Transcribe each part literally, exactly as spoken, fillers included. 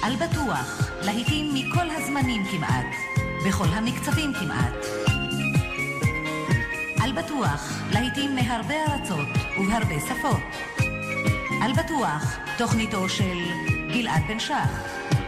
על בטוח, להיטים מכל הזמנים כמעט, בכל המקצבים כמעט. על בטוח, להיטים מהרבה ארצות ובהרבה שפות. על בטוח, תוכניתו של גלעד בן שח.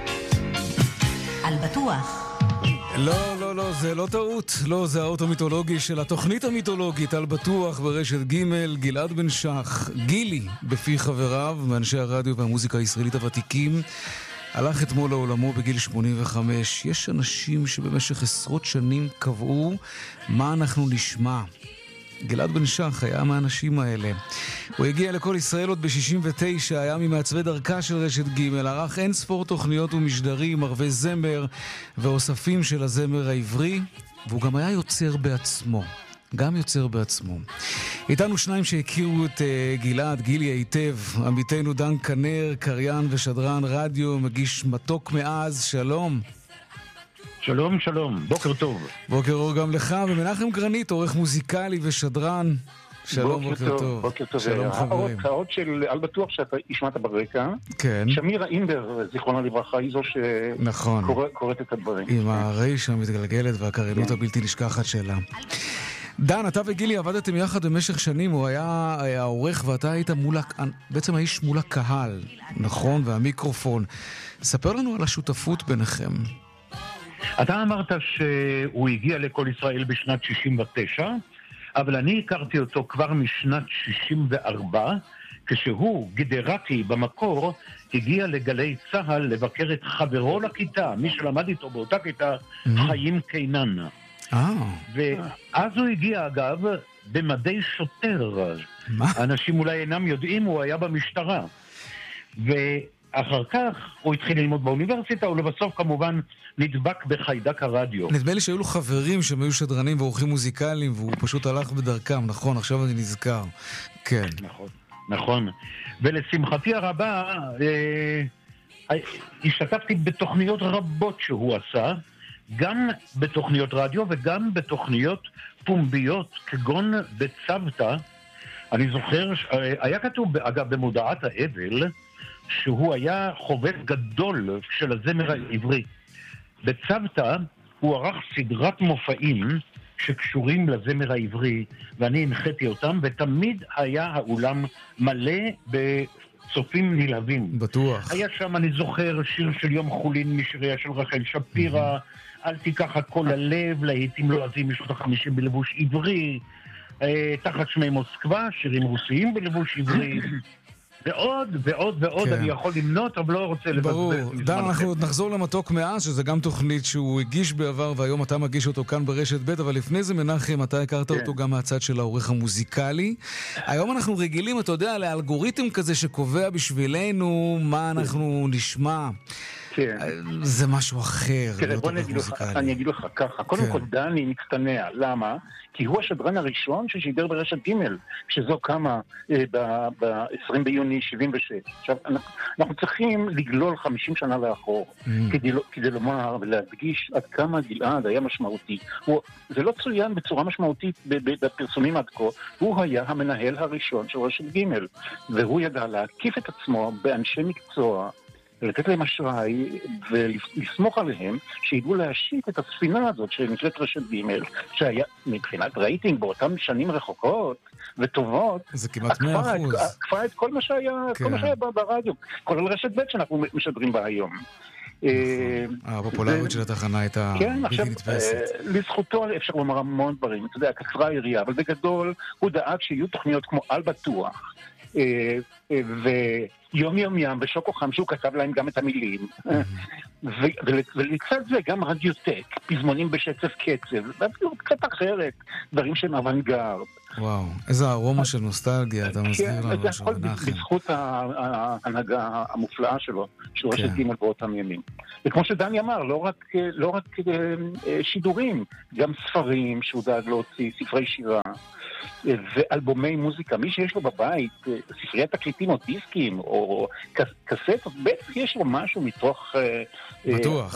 על בטוח. לא, לא, לא, זה לא טעות. לא, זה האוטו מיתולוגי של התוכנית המיתולוגית על בטוח ברשת ג'. גלעד בן שח, גילי בפי חבריו, מאנשי הרדיו והמוזיקה הישראלית הוותיקים, הלך אתמול לעולמו בגיל שמונים וחמש. יש אנשים שבמשך עשרות שנים קבעו מה אנחנו נשמע. גלעד בן שח היה מהאנשים האלה. הוא הגיע לכל ישראל עוד ב-שישים ותשע, היה ממעצבי דרכה של רשת ג', ערך אין ספור תוכניות ומשדרים, ערבי זמר ואוספים של הזמר העברי, והוא גם היה יוצר בעצמו. גם יוצר בעצמו. איתנו שניים שהכירו את uh, גלעד, גילי היטב, עמיתנו דן כנר, קריין ושדרן רדיו, מגיש מתוק מאז, שלום. שלום, שלום, בוקר טוב. בוקר אור גם לך, ומנחם גרנית, עורך מוזיקלי ושדרן. שלום, בוקר, בוקר טוב. בוקר טוב. שלום חברים. האות של על בטוח שאתה השמעת ברקע. כן. שמירה אינדר, זיכרונה לברכה, היא זו שקוראת את הדברים. עם הרייש המתגלגלת והקריינות הבלתי נשכחת שלה. דן, אתה וגילי עבדתם יחד במשך שנים, הוא היה העורך ואתה היית מול, בעצם האיש מול הקהל, נכון? והמיקרופון. ספר לנו על השותפות ביניכם. אתה אמרת שהוא הגיע לכל ישראל בשנת שישים ותשע, אבל אני הכרתי אותו כבר משנת שישים וארבע, כשהוא, גדרתי במקור, הגיע לגלי צהל לבקר את חברו לכיתה, מי שלמד איתו באותה כיתה, חיים קינן. ואז הוא הגיע, אגב, במדי שוטר. אנשים אולי אינם יודעים, הוא היה במשטרה. ואחר כך הוא התחיל ללמוד באוניברסיטה, ולבסוף כמובן נדבק בחיידק הרדיו. נדמה לי שהיו לו חברים שהם היו שדרנים ועורכים מוזיקליים, והוא פשוט הלך בדרכם, נכון, עכשיו אני נזכר. כן. נכון, נכון. ולשמחתי הרבה, אה, השתתפתי בתוכניות רבות שהוא עשה, גם בתוכניות רדיו וגם בתוכניות פומביות, כגון בצוותא. אני זוכר, היה כתוב, אגב, במודעת האבל, שהוא היה חובב גדול של הזמר העברי. בצוותא הוא ערך סדרת מופעים שקשורים לזמר העברי, ואני הנחיתי אותם, ותמיד היה האולם מלא בצופים נלהבים. בטוח. היה שם, אני זוכר, שיר של יום חולין משיריה של רחל שפירא, אל תיקח הכל הלב, להיטים לועזים משנות החמישים בלבוש עברי, תחת שמי מוסקבה, שירים רוסיים בלבוש עברי, ועוד ועוד ועוד, כן. אני יכול למנות, אבל לא רוצה לבזבז. ברור. דן, אנחנו עוד נחזור למתוק מאז, שזה גם תוכנית שהוא הגיש בעבר, והיום אתה מגיש אותו כאן ברשת ב', אבל לפני זה מנחם, אתה הכרת כן. אותו גם מהצד של העורך המוזיקלי. היום אנחנו רגילים, אתה יודע, לאלגוריתם כזה שקובע בשבילנו מה אנחנו נשמע. כן. זה משהו אחר. תראה, בוא נגיד לך, אני אגיד לך ככה. קודם כל דני מצטנע. למה? כי הוא השדרן הראשון ששידר ברשת ג' שזו קמה ב-עשרים ביוני שבעים ושש. עכשיו, אנחנו צריכים לגלול חמישים שנה לאחור, כדי לומר ולהדגיש עד כמה גלעד היה משמעותי. זה לא צוין בצורה משמעותית בפרסומים עד כה, הוא היה המנהל הראשון של רשת ג' והוא ידע להקיף את עצמו באנשי מקצוע, לתת להם אשראי ולסמוך עליהם שידעו להשיט את הספינה הזאת שנקראת רשת ג' שהיה מבחינת רייטינג באותם שנים רחוקות וטובות, זה כמעט מאה אחוז. עקפה את כל מה שהיה, כל מה שהיה ברדיו, כולל רשת ב' שאנחנו משדרים בה היום. הפופולריות של התחנה הייתה בלתי נתפסת. לזכותו אפשר לומר המון דברים, אתה יודע, קצרה היריעה, אבל בגדול הוא דאג שיהיו תוכניות כמו על בטוח, ויום יום ים ושוקו חם שהוא כתב להם גם את המילים, ולצד זה גם רדיוטק, פזמונים בשצף קצב, ואפילו קצת אחרת, דברים שהם אוונגרד. וואו, איזה ארומה של נוסטלגיה, אתה מסביר לנו משהו מנחם. בזכות ההנהגה המופלאה שלו, של רשת ג' באותם ימים. וכמו שדני אמר, לא רק שידורים, גם ספרים שהוא דאג להוציא, ספרי שירה, ואלבומי מוזיקה. מי שיש לו בבית ספריית תקליטים או דיסקים או קסטות, בטח יש לו משהו מתוך... בטוח.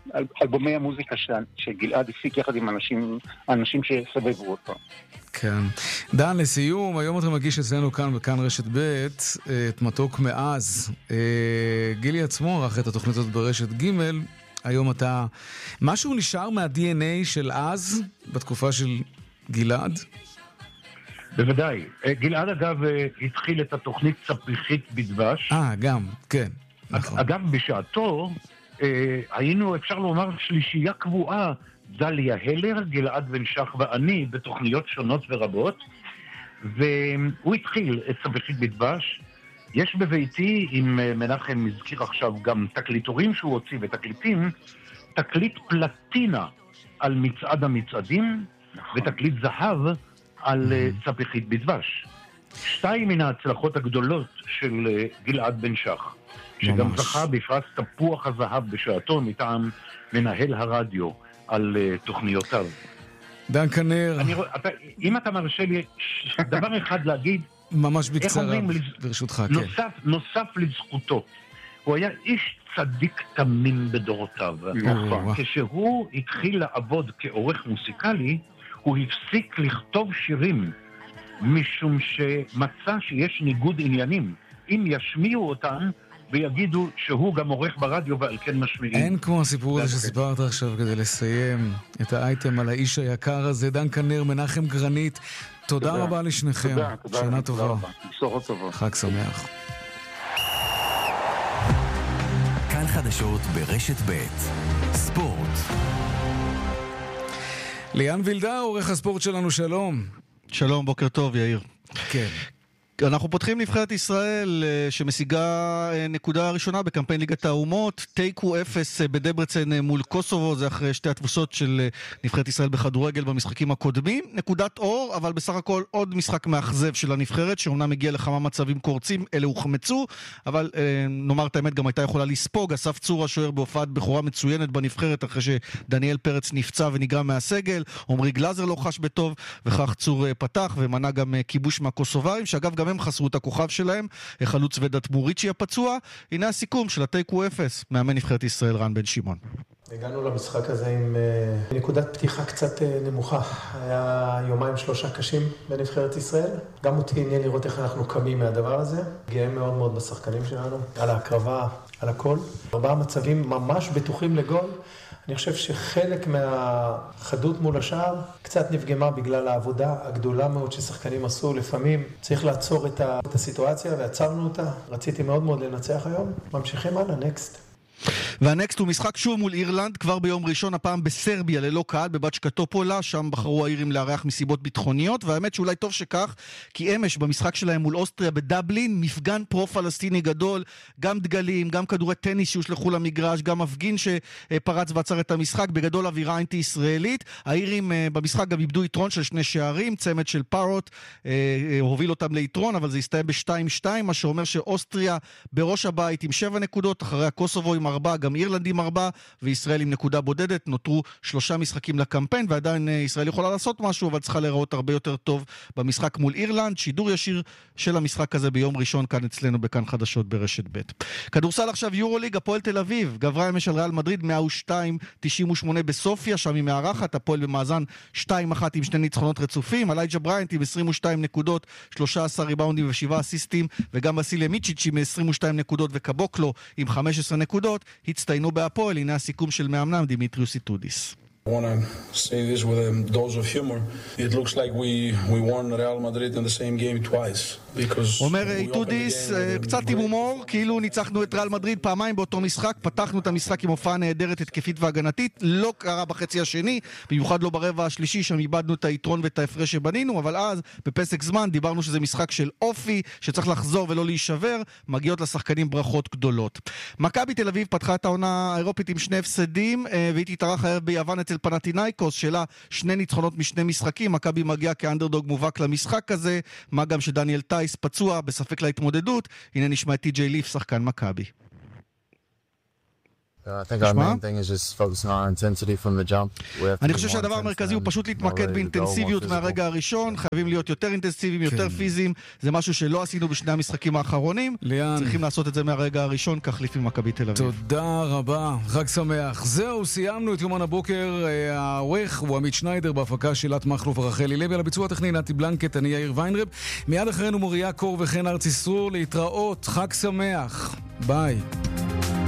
אלבומי המוזיקה שגלעד הפיק יחד עם האנשים שסבבו אותו. כן. דן, לסיום, היום אתה מגיש אצלנו כאן וכאן רשת ב' את מתוק מאז. גילי עצמו ערך את התוכנית הזאת ברשת ג'. היום אתה... משהו נשאר מה-די אן איי של אז, בתקופה של גלעד? בוודאי. גלעד אגב התחיל את התוכנית צפיחית בדבש. אה, גם, כן. נכון. אגב, בשעתו היינו, אפשר לומר, שלישייה קבועה, דליה הלר, גלעד בן שח ואני, בתוכניות שונות ורבות, והוא התחיל את צפיחית בדבש. יש בביתי, עם מנחם מזכיר עכשיו גם תקליטורים שהוא הוציא ותקליטים, תקליט פלטינה על מצעד המצעדים, ותקליט זהב על צפיחית בדבש. שתיים מן ההצלחות הגדולות של גלעד בן שח, שגם זכה בפרס תפוח הזהב בשעתו מטעם מנהל הרדיו על תוכניותיו. דן כנר. אני, אתה, אם אתה מרשה לי דבר אחד להגיד, ממש בקצרה, ברשותך, כן. נוסף, נוסף לזכותו, הוא היה איש צדיק תמים בדורותיו. נכון. כשהוא התחיל לעבוד כעורך מוסיקלי, הוא הפסיק לכתוב שירים, משום שמצא שיש ניגוד עניינים. אם ישמיעו אותם, ויגידו שהוא גם עורך ברדיו ועל כן משמיעים. אין כמו הסיפור הזה שסיפרת עכשיו כדי לסיים את האייטם על האיש היקר הזה. דן כנר, מנחם גרנית, תודה רבה לשניכם. תודה, תודה. שנה טובה. בשורות טובות. חג שמח. כאן חדשות ברשת ב' ספורט. ליאן וילדה, עורך הספורט שלנו, שלום. שלום, בוקר טוב, יאיר. כן. אנחנו פותחים נבחרת ישראל שמשיגה נקודה ראשונה בקמפיין ליגת האומות, תיקו אפס בדברצן מול קוסובו, זה אחרי שתי התבוסות של נבחרת ישראל בכדורגל במשחקים הקודמים. נקודת אור, אבל בסך הכל עוד משחק מאכזב של הנבחרת, שאומנם הגיע לכמה מצבים קורצים, אלה הוחמצו, אבל נאמר את האמת, גם הייתה יכולה לספוג. אסף צור השוער בהופעת בחורה מצוינת בנבחרת, אחרי שדניאל פרץ נפצע ונגרם מהסגל, עומרי גלאזר לא חש בטוב, וכך צור פתח ומנע גם כיבוש מהקוסובאים, שאגב גם הם חסרו את הכוכב שלהם, חלוץ ודאת מוריצ'י הפצוע. הנה הסיכום של התיקו אפס, מאמן נבחרת ישראל רן בן שמעון. הגענו למשחק הזה עם נקודת פתיחה קצת נמוכה. היה יומיים שלושה קשים בנבחרת ישראל. גם אותי עניין לראות איך אנחנו קמים מהדבר הזה. גאים מאוד מאוד בשחקנים שלנו, על ההקרבה, על הכל. ארבעה מצבים ממש בטוחים לגול. אני חושב שחלק מהחדות מול השער קצת נפגמה בגלל העבודה הגדולה מאוד ששחקנים עשו. לפעמים צריך לעצור את הסיטואציה, ועצרנו אותה. רציתי מאוד מאוד לנצח היום. ממשיכים הלאה, נקסט. והנקסט הוא משחק שוב מול אירלנד, כבר ביום ראשון, הפעם בסרביה ללא קהל, בבצ'קה טופולה, שם בחרו האירים לארח מסיבות ביטחוניות, והאמת שאולי טוב שכך, כי אמש במשחק שלהם מול אוסטריה בדבלין, מפגן פרו-פלסטיני גדול, גם דגלים, גם כדורי טניס שהושלחו למגרש, גם מפגין שפרץ ועצר את המשחק, בגדול אווירה אנטי-ישראלית. האירים במשחק גם איבדו יתרון של שני שערים, צמד של פארוט הוביל אותם ליתרון, אבל זה הסתיים ב-שתיים שתיים, מה שאומר שאוסטריה בראש הבית עם שבע נקודות, אחרי הקוסובו עם ארבע, גם אירלנד עם ארבע, וישראל עם נקודה בודדת. נותרו שלושה משחקים לקמפיין, ועדיין ישראל יכולה לעשות משהו, אבל צריכה להיראות הרבה יותר טוב במשחק מול אירלנד. שידור ישיר של המשחק הזה ביום ראשון כאן אצלנו בכאן חדשות ברשת ב'. כדורסל עכשיו יורוליג, הפועל תל אביב גברה אמש על ריאל מדריד מאה ושתיים תשעים ושמונה בסופיה, שם היא מארחת, הפועל במאזן שתיים אחת עם שני ניצחונות רצופים. אלייג'ה בריינט עם עשרים ושתיים נקודות, שלושה עשר ריבאונדים ושבעה אסיסטים, וגם בסיליה מיצ'יץ' עם עשרים ושתיים נקודות וקבוקלו עם חמש עשרה נקודות הצטיינו בהפועל. הנה הסיכום של מאמנם דימיטריוס איטודיס. I want to say this with a dose of humor. It looks like we we won Real Madrid in the same game twice. אומר איטודיס, קצת עם הומור, כאילו ניצחנו את ריאל מדריד פעמיים באותו משחק, פתחנו את המשחק עם הופעה נהדרת התקפית והגנתית, לא קרה בחצי השני, במיוחד לא ברבע השלישי, שם איבדנו את היתרון ואת ההפרש שבנינו, אבל אז, בפסק זמן, דיברנו שזה משחק של אופי, שצריך לחזור ולא להישבר, מגיעות לשחקנים ברכות גדולות. מכבי תל אביב פתחה את העונה האירופית עם שני הפסדים, והיא תתארח הערב ביוון אצל פנתינייקוס, שלה שני ניצחונות משני משחקים. מכבי מגיע כאנדרדוג מובהק למשחק הזה, מה גם שדניאל טייס פצוע בספק להתמודדות. הנה נשמע את טי ג'יי ליף, שחקן מכבי. אני חושב שהדבר המרכזי הוא פשוט להתמקד באינטנסיביות מהרגע הראשון, חייבים להיות יותר אינטנסיביים, יותר פיזיים, זה משהו שלא עשינו בשני המשחקים האחרונים, צריכים לעשות את זה מהרגע הראשון, כך לפי מכבי תל אביב. תודה רבה, חג שמח. זהו, סיימנו את יומן הבוקר, העורך הוא עמית שניידר, בהפקה שילת מחלוף ורחלי לוי, על הביצוע הטכני נתי בלנקט, אני יאיר ויינרב, מיד אחרינו מוריה קור וכן ארצי סרור, להתראות, חג שמח, ביי.